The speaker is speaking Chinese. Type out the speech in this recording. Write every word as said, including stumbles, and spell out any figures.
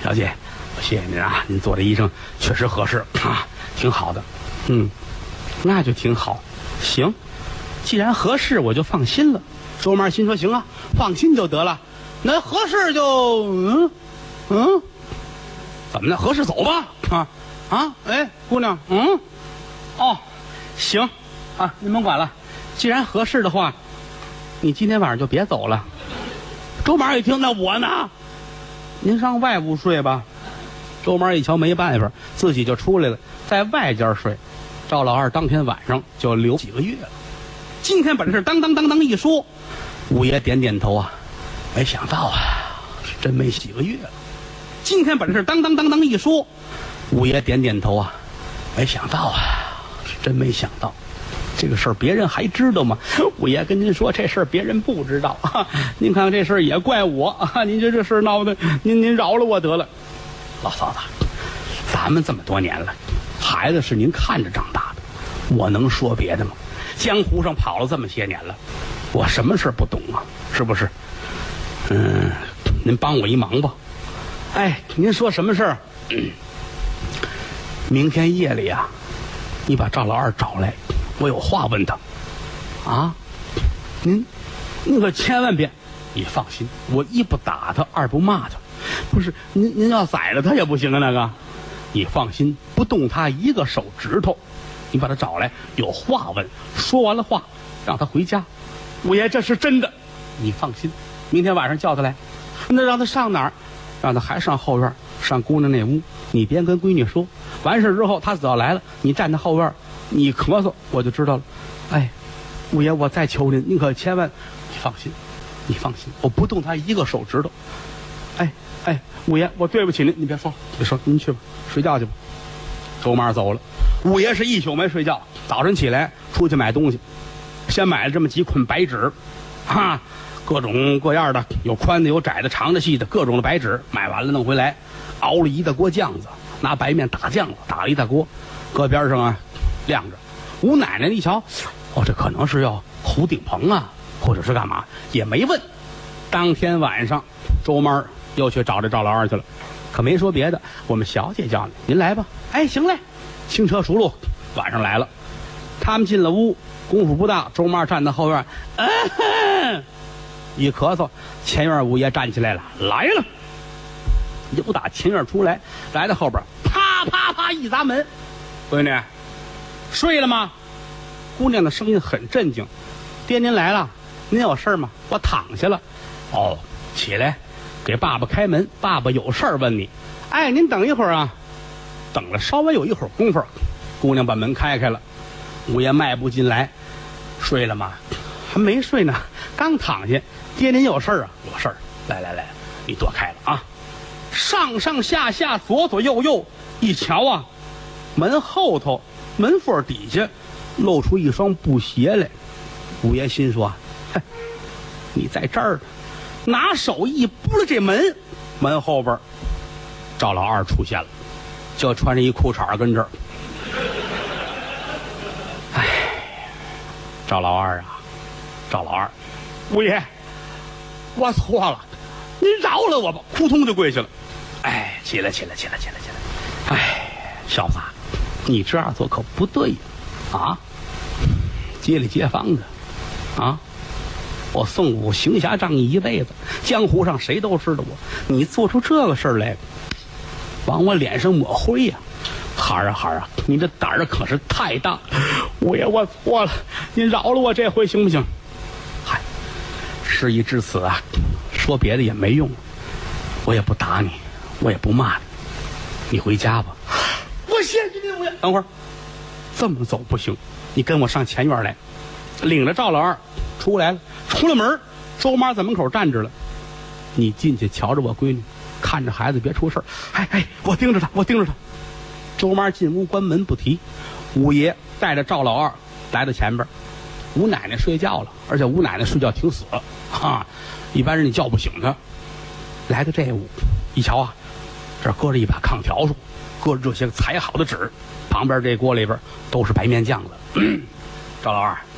小姐，我谢谢您啊，您做这医生确实合适啊，挺好的。嗯，那就挺好。行，既然合适，我就放心了。周妈心说行啊，放心就得了。那合适就嗯嗯，怎么的？合适走吧啊啊！哎，姑娘，嗯，哦，行啊，您甭管了。既然合适的话，你今天晚上就别走了。周妈一听，那我呢？您上外屋睡吧。周妈一瞧没办法，自己就出来了，在外间睡。赵老二当天晚上就留几个月了。今天把这事当当当当一说，五爷点点头啊，没想到啊，是真没几个月了。今天把这事当当当当一说，五爷点点头啊，没想到啊，是真没想到。这个事儿别人还知道吗？五爷跟您说，这事儿别人不知道啊。您看看这事儿也怪我啊！您这这事儿闹的，您您饶了我得了。老嫂子，咱们这么多年了，孩子是您看着长大的，我能说别的吗？江湖上跑了这么些年了，我什么事不懂啊？是不是？嗯，您帮我一忙吧。哎，您说什么事儿？嗯，明天夜里啊，你把赵老二找来，我有话问他。啊，您，您可千万别。你放心，我一不打他，二不骂他。不是，您您要宰了他也不行啊，那个。你放心，不动他一个手指头。你把他找来，有话问。说完了话，让他回家。五爷，这是真的。你放心，明天晚上叫他来。那让他上哪儿？让他还上后院，上姑娘那屋。你别跟闺女说。完事之后，他只要来了，你站在后院，你咳嗽，我就知道了。哎，五爷，我再求您，您可千万，你放心，你放心，我不动他一个手指头。哎哎，五爷，我对不起您，你别说，别说，您去吧，睡觉去吧。周妈走了。五爷是一宿没睡觉，早晨起来出去买东西，先买了这么几捆白纸，哈，各种各样的，有宽的，有窄的，长的，细的，各种的白纸，买完了弄回来，熬了一大锅酱子，拿白面打酱了，打了一大锅，搁边上啊晾着。吴奶奶一瞧，哦，这可能是要糊顶棚啊，或者是干嘛，也没问。当天晚上，周妈又去找这赵老二去了，可没说别的，我们小姐叫你，您来吧。哎，行嘞。轻车熟路，晚上来了。他们进了屋，功夫不大，周妈站在后院，嗯，一咳嗽，前院五爷站起来了，来了。又打前院出来，来到后边，啪啪啪一砸门。闺女，睡了吗？姑娘的声音很镇静。爹，您来了，您有事吗？我躺下了。哦，起来，给爸爸开门，爸爸有事儿问你。哎，您等一会儿啊。等了稍微有一会儿功夫，姑娘把门开开了。五爷迈步进来，睡了吗？还没睡呢，刚躺下。爹，您有事儿啊？有事儿。来来来，你躲开了啊！上上下下，左左右右，一瞧啊，门后头门缝底下露出一双布鞋来。五爷心说：“哼，你在这儿呢。”拿手一拨了这门，门后边赵老二出现了。就穿着一裤衩跟这儿，哎，赵老二啊，赵老二，五爷，我错了，您饶了我吧！扑通就跪下了。哎，起来，起来，起来，起来，起来！哎，小子，你这样做可不对呀！啊，街里街坊的，啊，我宋武行侠仗义一辈子，江湖上谁都知道我，你做出这个事儿来。往我脸上抹灰呀、啊！孩儿啊孩儿啊，你这胆儿可是太大！五爷，我错了，您饶了我这回行不行？嗨，事已至此啊，说别的也没用，我也不打你，我也不骂你，你回家吧。我谢谢您，五爷。等会儿，这么走不行，你跟我上前院来。领着赵老二出来了，出了门，周妈在门口站着了。你进去瞧着我闺女。看着孩子别出事儿，哎哎，我盯着他，我盯着他。周妈进屋关门不提，五爷带着赵老二来到前边。吴奶奶睡觉了，而且吴奶奶睡觉挺死了啊，一般人你叫不醒她。来到这屋，一瞧啊，这搁着一把炕笤帚，搁着这些裁好的纸，旁边这锅里边都是白面酱子。赵老二，